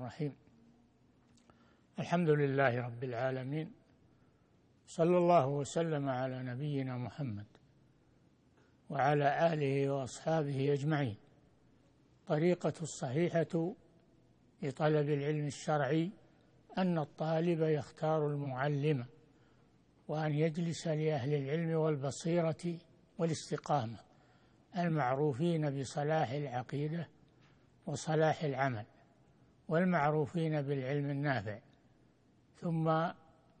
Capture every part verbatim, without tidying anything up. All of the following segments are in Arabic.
الرحيم. الحمد لله رب العالمين، صلى الله وسلم على نبينا محمد وعلى آله وأصحابه أجمعين. طريقة الصحيحة لطلب العلم الشرعي أن الطالب يختار المعلم، وأن يجلس لأهل العلم والبصيرة والاستقامة المعروفين بصلاح العقيدة وصلاح العمل، والمعروفين بالعلم النافع. ثم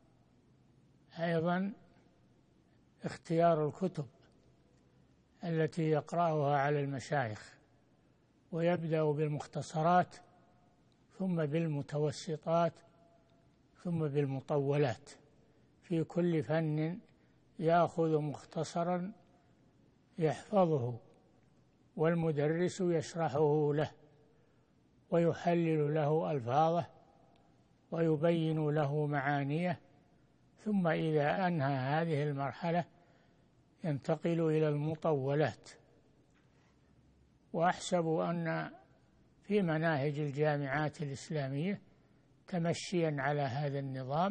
أيضا اختيار الكتب التي يقرأها على المشايخ، ويبدأ بالمختصرات ثم بالمتوسطات ثم بالمطولات. في كل فن يأخذ مختصرا يحفظه، والمدرس يشرحه له ويحلل له ألفاظه ويبين له معانيه. ثم إذا أنهى هذه المرحلة ينتقل إلى المطولات. وأحسب أن في مناهج الجامعات الإسلامية تمشيا على هذا النظام،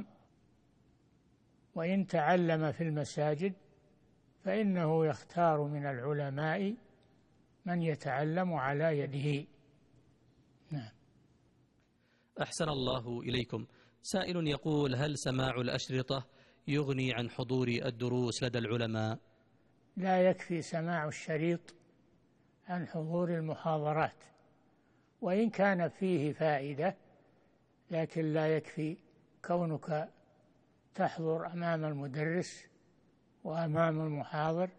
وإن تعلم في المساجد فإنه يختار من العلماء من يتعلم على يده. نعم. أحسن الله إليكم. سائل يقول: هل سماع الأشرطة يغني عن حضور الدروس لدى العلماء؟ لا يكفي سماع الشريط عن حضور المحاضرات، وإن كان فيه فائدة، لكن لا يكفي كونك تحضر أمام المدرس وأمام المحاضر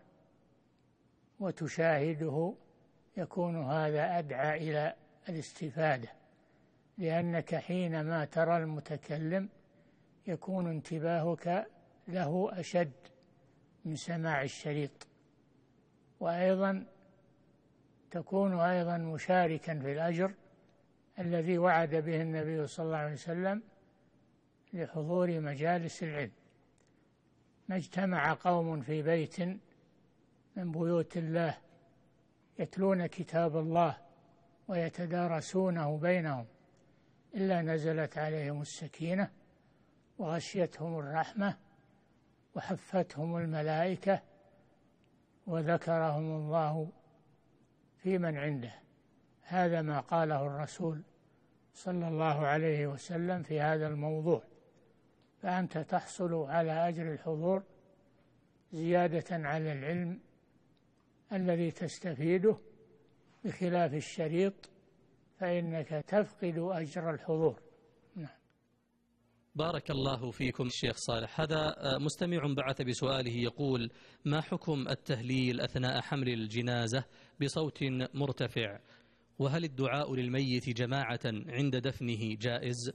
وتشاهده، يكون هذا أدعى إلى الاستفادة، لأنك حينما ترى المتكلم يكون انتباهك له أشد من سماع الشريط. وأيضا تكون أيضا مشاركا في الأجر الذي وعد به النبي صلى الله عليه وسلم لحضور مجالس العلم. ما اجتمع قوم في بيت من بيوت الله يتلون كتاب الله ويتدارسونه بينهم إلا نزلت عليهم السكينة وغشيتهم الرحمة وحفتهم الملائكة وذكرهم الله في من عنده. هذا ما قاله الرسول صلى الله عليه وسلم في هذا الموضوع. فأنت تحصل على أجر الحضور زيادة على العلم الذي تستفيده، بخلاف الشريط فإنك تفقد أجر الحضور. نعم. بارك الله فيكم الشيخ صالح. هذا مستمع بعث بسؤاله يقول: ما حكم التهليل أثناء حمل الجنازة بصوت مرتفع؟ وهل الدعاء للميت جماعة عند دفنه جائز؟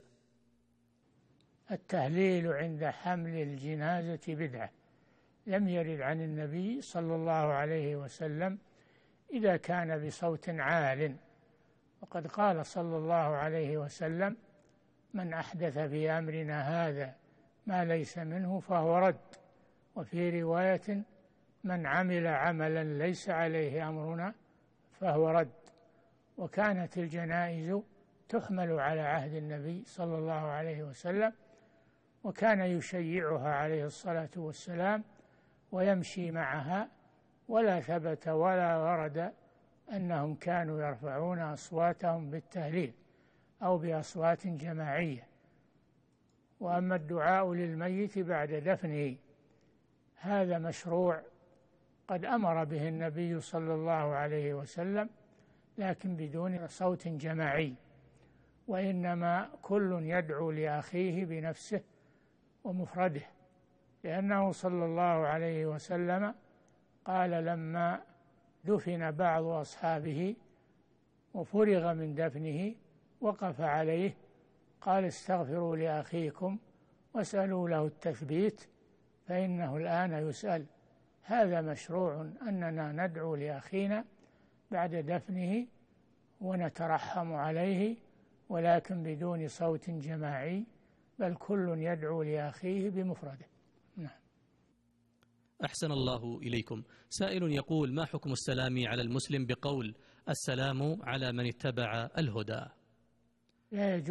التهليل عند حمل الجنازة بدعة، لم يرد عن النبي صلى الله عليه وسلم إذا كان بصوت عال. وقد قال صلى الله عليه وسلم: من أحدث في أمرنا هذا ما ليس منه فهو رد. وفي رواية: من عمل عملا ليس عليه أمرنا فهو رد. وكانت الجنائز تحمل على عهد النبي صلى الله عليه وسلم، وكان يشيعها عليه الصلاة والسلام ويمشي معها، ولا ثبت ولا ورد أنهم كانوا يرفعون أصواتهم بالتهليل أو بأصوات جماعية. وأما الدعاء للميت بعد دفنه هذا مشروع قد أمر به النبي صلى الله عليه وسلم، لكن بدون صوت جماعي، وإنما كل يدعو لأخيه بنفسه ومفرده، لأنه صلى الله عليه وسلم قال لما دفن بعض أصحابه وفرغ من دفنه وقف عليه قال: استغفروا لأخيكم واسألوا له التثبيت فإنه الآن يسأل. هذا مشروع أننا ندعو لأخينا بعد دفنه ونترحم عليه، ولكن بدون صوت جماعي، بل كل يدعو لأخيه بمفرده. نعم. أحسن الله إليكم. سائل يقول: ما حكم السلام على المسلم بقول: السلام على من اتبع الهدى؟ لا يجوز